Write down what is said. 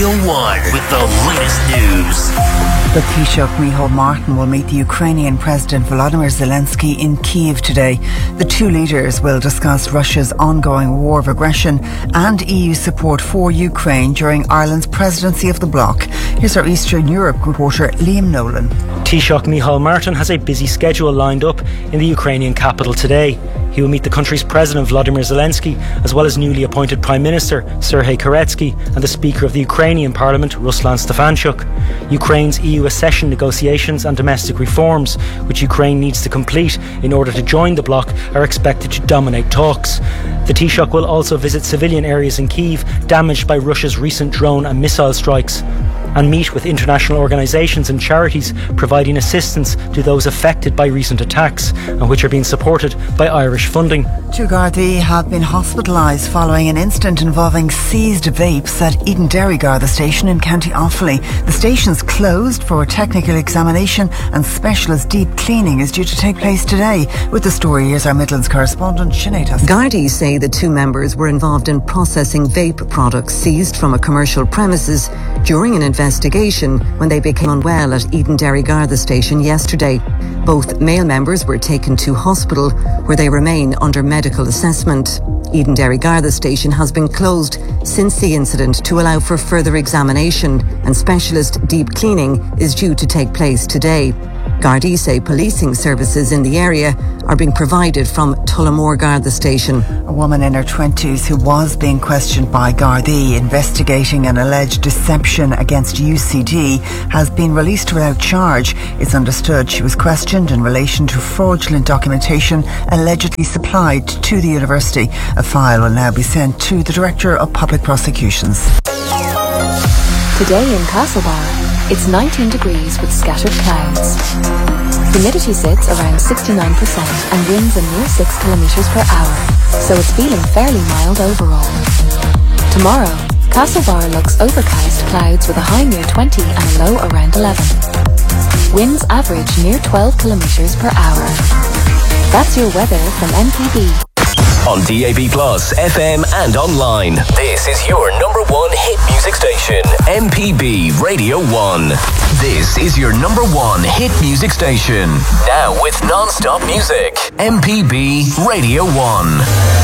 Radio 1 with the latest news. The Taoiseach Micheál Martin will meet the Ukrainian President Volodymyr Zelensky in Kyiv today. The two leaders will discuss Russia's ongoing war of aggression and EU support for Ukraine during Ireland's presidency of the bloc. Here's our Eastern Europe reporter Liam Nolan. Taoiseach Micheál Martin has a busy schedule lined up in the Ukrainian capital today. He will meet the country's President Volodymyr Zelensky, as well as newly appointed Prime Minister Serhii Karetsky and the Speaker of the Ukrainian Parliament, Ruslan Stefanchuk. Ukraine's EU accession negotiations and domestic reforms, which Ukraine needs to complete in order to join the bloc, are expected to dominate talks. The Taoiseach will also visit civilian areas in Kyiv damaged by Russia's recent drone and missile strikes, and meet with international organisations and charities providing assistance to those affected by recent attacks and which are being supported by Irish funding. Two Gardaí have been hospitalised following an incident involving seized vapes at Eden Dairy Garda station in County Offaly. The station's closed for technical examination and specialist deep cleaning is due to take place today. With the story, here's our Midlands correspondent Sinead Huskey. Gardaí say the two members were involved in processing vape products seized from a commercial premises during an investigation when they became unwell at Eden Dairy Garda station yesterday. Both male members were taken to hospital where they remain under medical assessment. Eden Dairy Garda station has been closed since the incident to allow for further examination, and specialist deep cleaning is due to take place today. Gardaí say policing services in the area are being provided from Tullamore Garda station. A woman in her 20s who was being questioned by Gardaí investigating an alleged deception against UCD has been released without charge. It's understood she was questioned in relation to fraudulent documentation allegedly supplied to the university. A file will now be sent to the Director of Public Prosecutions. Today in Castlebar, it's 19 degrees with scattered clouds. Humidity sits around 69% and winds are near 6 kilometres per hour, so it's feeling fairly mild overall. Tomorrow, Castlebar looks overcast, clouds with a high near 20 and a low around 11. Winds average near 12 kilometres per hour. That's your weather from MPB. On DAB+, FM and online. This is your number one hit music station, MPB Radio 1. This is your number one hit music station. Now with non-stop music, MPB Radio 1.